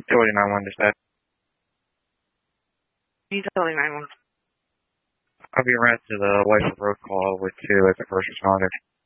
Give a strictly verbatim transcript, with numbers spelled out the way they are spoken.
Utility nine one dispatch. Utility nine one. I'll be ran to the White Road call with two as a first responder.